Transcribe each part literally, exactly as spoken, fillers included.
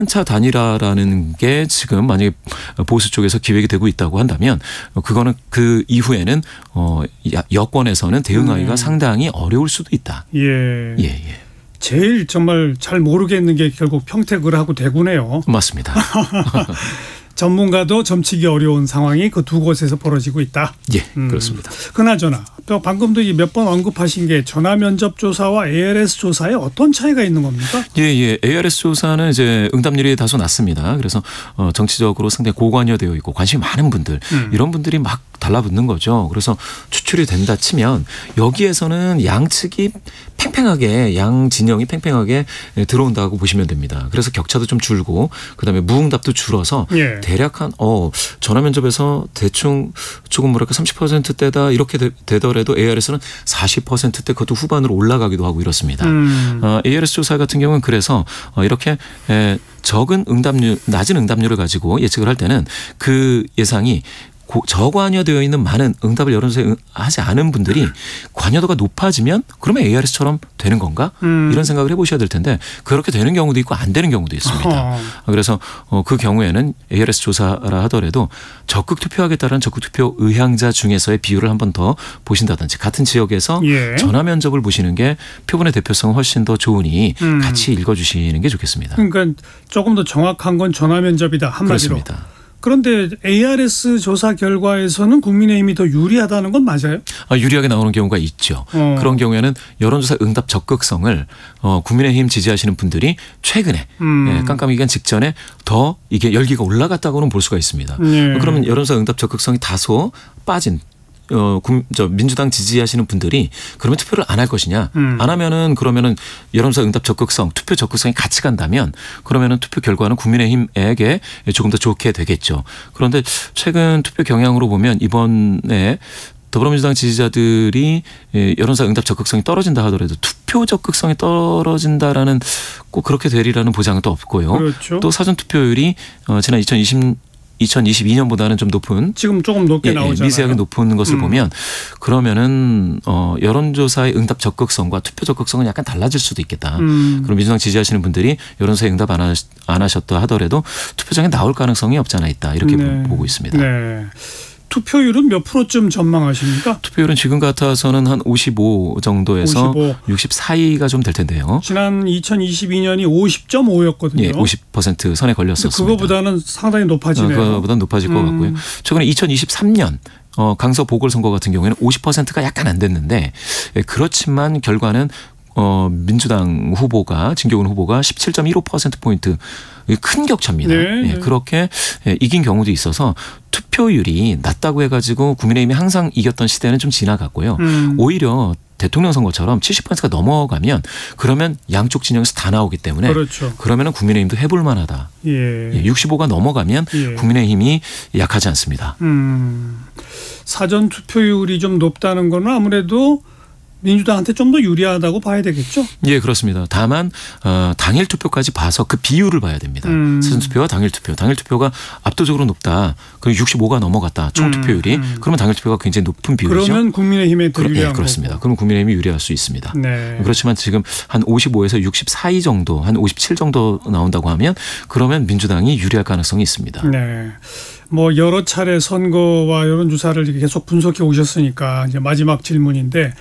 차 단일화라는 게 지금 만약에 보수 쪽에서 기획이 되고 있다고 한다면 그거는 그 이후에는 어 여권에서는 대응하기가 음. 상당히 어려울 수도 있다. 예. 예, 예. 제일 정말 잘 모르겠는 게 결국 평택을하고 대구네요. 맞습니다. 전문가도 점치기 어려운 상황이 그 두 곳에서 벌어지고 있다. 예, 음. 그렇습니다. 그나저나 또 방금도 몇 번 언급하신 게 전화 면접 조사와 에이알에스 조사에 어떤 차이가 있는 겁니까? 예, 예. 에이알에스 조사는 이제 응답률이 다소 낮습니다. 그래서 어, 정치적으로 상당히 고관여되어 있고 관심이 많은 분들 음. 이런 분들이 막 달라붙는 거죠. 그래서 추출이 된다 치면 여기에서는 양측이 팽팽하게 양 진영이 팽팽하게 들어온다고 보시면 됩니다. 그래서 격차도 좀 줄고 그다음에 무응답도 줄어서 예. 대략 한 어, 전화 면접에서 대충 조금 뭐랄까 삼십 퍼센트대다 이렇게 되, 되더라도 에이알에스는 사십 퍼센트대 그것도 후반으로 올라가기도 하고 이렇습니다. 음. 어, 에이알에스 조사 같은 경우는 그래서 어, 이렇게 에, 적은 응답률, 낮은 응답률을 가지고 예측을 할 때는 그 예상이 저관여되어 있는 많은 응답을 여론조사에 하지 않은 분들이 관여도가 높아지면 그러면 에이알에스처럼 되는 건가? 음. 이런 생각을 해보셔야 될 텐데 그렇게 되는 경우도 있고 안 되는 경우도 있습니다. 어허. 그래서 그 경우에는 에이알에스 조사라 하더라도 적극 투표하겠다는 적극 투표 의향자 중에서의 비율을 한 번 더 보신다든지 같은 지역에서 예. 전화 면접을 보시는 게 표본의 대표성은 훨씬 더 좋으니 음. 같이 읽어주시는 게 좋겠습니다. 그러니까 조금 더 정확한 건 전화 면접이다 한마디로. 그렇습니다. 그런데 에이알에스 조사 결과에서는 국민의힘이 더 유리하다는 건 맞아요? 아, 유리하게 나오는 경우가 있죠. 어. 그런 경우에는 여론조사 응답 적극성을 어, 국민의힘 지지하시는 분들이 최근에 음. 예, 깜깜이 기간 직전에 더 이게 열기가 올라갔다고는 볼 수가 있습니다. 예. 그러면 여론조사 응답 적극성이 다소 빠진 어, 저 민주당 지지하시는 분들이 그러면 투표를 안 할 것이냐. 음. 안 하면은 그러면은 여론조사 응답 적극성, 투표 적극성이 같이 간다면 그러면은 투표 결과는 국민의힘에게 조금 더 좋게 되겠죠. 그런데 최근 투표 경향으로 보면 이번에 더불어민주당 지지자들이 여론조사 응답 적극성이 떨어진다 하더라도 투표 적극성이 떨어진다라는 꼭 그렇게 되리라는 보장은 또 없고요. 그렇죠. 또 사전 투표율이 지난 이천이십 이천이십이 년보다는 좀 높은 지금 조금 높게 예, 나오잖아요. 미세하게 높은 것을 음. 보면 그러면은 어, 여론조사의 응답 적극성과 투표 적극성은 약간 달라질 수도 있겠다. 음. 그럼 민주당 지지하시는 분들이 여론조사에 응답 안, 하, 안 하셨다 하더라도 투표장에 나올 가능성이 없지 않아 있다. 이렇게 네. 보고 있습니다. 네. 투표율은 몇 프로쯤 전망하십니까? 투표율은 지금 같아서는 한 오십오 정도에서 오십오. 육십 사이가 좀 될 텐데요. 지난 이천이십이 년이 오십 점 오였거든요. 예, 오십 퍼센트 선에 걸렸었습니다. 그거보다는 상당히 높아지네요. 어, 그거보다는 높아질 음. 것 같고요. 최근에 이천이십삼 년 어, 강서 보궐선거 같은 경우에는 오십 퍼센트가 약간 안 됐는데 예, 그렇지만 결과는 어, 민주당 후보가 진교훈 후보가 십칠 점 일오 퍼센트포인트 큰 격차입니다. 네, 예, 그렇게 예, 이긴 경우도 있어서 투표율이 낮다고 해가지고 국민의힘이 항상 이겼던 시대는 좀 지나갔고요. 음. 오히려 대통령 선거처럼 칠십 퍼센트가 넘어가면 그러면 양쪽 진영에서 다 나오기 때문에 그렇죠. 그러면은 국민의힘도 해볼 만하다. 예. 예, 육십오가 넘어가면 예. 국민의힘이 약하지 않습니다. 음. 사전 투표율이 좀 높다는 건 아무래도 민주당한테 좀 더 유리하다고 봐야 되겠죠? 예, 그렇습니다. 다만 어, 당일 투표까지 봐서 그 비율을 봐야 됩니다. 음. 사전 투표와 당일 투표. 당일 투표가 압도적으로 높다. 그리고 육십오가 넘어갔다. 총 투표율이. 음. 음. 그러면 당일 투표가 굉장히 높은 비율이죠. 그러면 국민의힘에 더 유리한 예, 그렇습니다. 거고. 그러면 국민의힘이 유리할 수 있습니다. 네. 그렇지만 지금 한 오십오에서 육십 사이 정도, 한 오십칠 정도 나온다고 하면 그러면 민주당이 유리할 가능성이 있습니다. 네. 뭐 여러 차례 선거와 여론조사를 계속 분석해 오셨으니까 이제 마지막 질문인데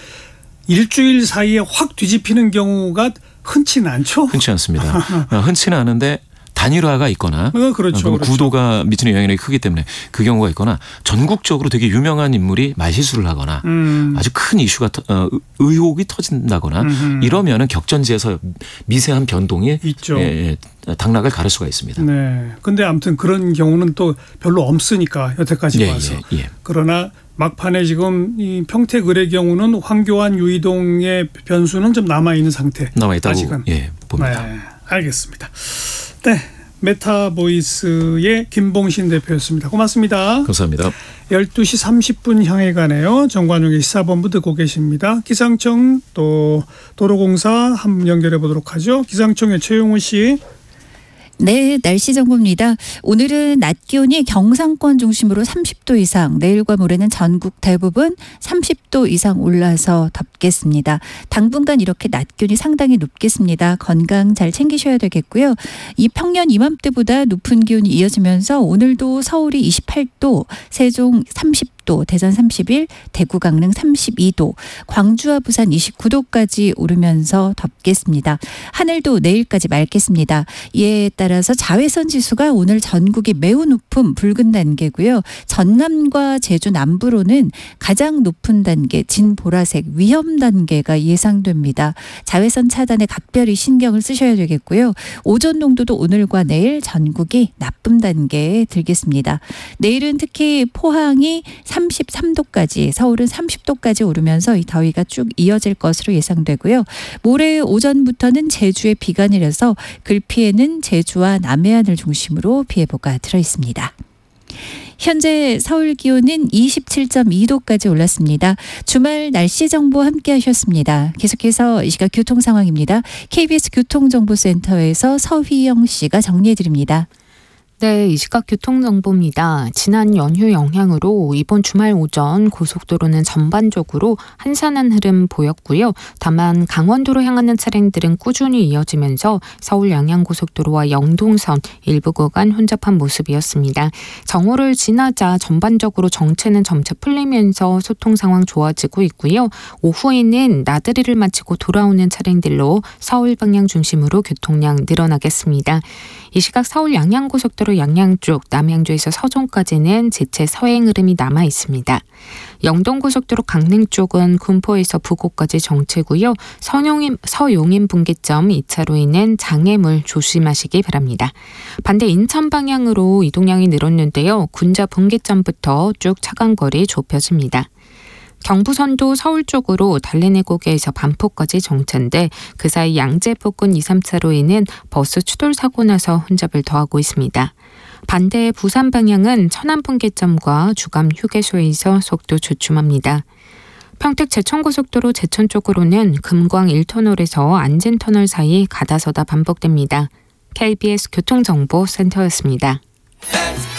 일주일 사이에 확 뒤집히는 경우가 흔치는 않죠? 흔치 않습니다. 흔치는 않은데 단일화가 있거나 어, 그렇죠, 그렇죠. 그렇죠. 구도가 미치는 영향력이 크기 때문에 그 경우가 있거나 전국적으로 되게 유명한 인물이 말실수를 하거나 음. 아주 큰 이슈가 터, 어, 의혹이 터진다거나 음흠. 이러면은 격전지에서 미세한 변동이 있죠. 예, 예, 당락을 가를 수가 있습니다. 네. 근데 아무튼 그런 경우는 또 별로 없으니까 여태까지 예, 봐서. 예, 예. 그러나 막판에 지금 이 평택의뢰 경우는 황교안 유이동의 변수는 좀 남아 있는 상태. 남아 있다고 아직은. 예, 봅니다. 네, 알겠습니다. 네, 메타보이스의 김봉신 대표였습니다. 고맙습니다. 감사합니다. 열두 시 삼십 분 향해 가네요. 정관용의 시사본부 듣고 계십니다. 기상청 또 도로공사 한번 연결해 보도록 하죠. 기상청의 최용우 씨. 네, 날씨 정보입니다. 오늘은 낮 기온이 경상권 중심으로 삼십 도 이상, 내일과 모레는 전국 대부분 삼십 도 이상 올라서 덥겠습니다. 당분간 이렇게 낮 기온이 상당히 높겠습니다. 건강 잘 챙기셔야 되겠고요. 이 평년 이맘때보다 높은 기온이 이어지면서 오늘도 서울이 이십팔 도, 세종 삼십 도, 대전 삼십일, 대구 강릉 삼십이 도, 광주와 부산 이십구 도까지 오르면서 덥겠습니다. 하늘도 내일까지 맑겠습니다. 이에 따라서 자외선 지수가 오늘 전국이 매우 높은 붉은 단계고요. 전남과 제주 남부로는 가장 높은 단계 진보라색 위험 단계가 예상됩니다. 자외선 차단에 각별히 신경을 쓰셔야 되겠고요. 오존 농도도 오늘과 내일 전국이 나쁨 단계에 들겠습니다. 내일은 특히 포항이 삼십삼 도까지, 서울은 삼십 도까지 오르면서 이 더위가 쭉 이어질 것으로 예상되고요. 모레 오전부터는 제주에 비가 내려서 글피에는 제주와 남해안을 중심으로 비 예보가 들어 있습니다. 현재 서울 기온은 이십칠 점 이 도까지 올랐습니다. 주말 날씨 정보 함께 하셨습니다. 계속해서 이 시각 교통 상황입니다. 케이비에스 교통정보센터에서 서휘영 씨가 정리해 드립니다. 네, 이 시각 교통정보입니다. 지난 연휴 영향으로 이번 주말 오전 고속도로는 전반적으로 한산한 흐름 보였고요. 다만 강원도로 향하는 차량들은 꾸준히 이어지면서 서울 양양고속도로와 영동선 일부 구간 혼잡한 모습이었습니다. 정오를 지나자 전반적으로 정체는 점차 풀리면서 소통 상황 좋아지고 있고요. 오후에는 나들이를 마치고 돌아오는 차량들로 서울 방향 중심으로 교통량 늘어나겠습니다. 이 시각 서울 양양고속도로 양양 쪽 남양주에서 서종까지는 지체 서행 흐름이 남아 있습니다. 영동고속도로 강릉 쪽은 군포에서 부곡까지 정체고요. 서용인, 서용인 분기점 이 차로에는 장애물 조심하시기 바랍니다. 반대 인천 방향으로 이동량이 늘었는데요. 군자 분기점부터 쭉 차간거리 좁혀집니다. 경부선도 서울 쪽으로 달래내고개에서 반포까지 정체인데 그 사이 양재부근 이, 삼 차로에는 버스 추돌 사고 나서 혼잡을 더하고 있습니다. 반대 부산 방향은 천안분기점과 주감 휴게소에서 속도 주춤합니다. 평택 제천고속도로 제천 쪽으로는 금광 일 터널에서 안진터널 사이 가다서다 반복됩니다. 케이비에스 교통정보센터였습니다.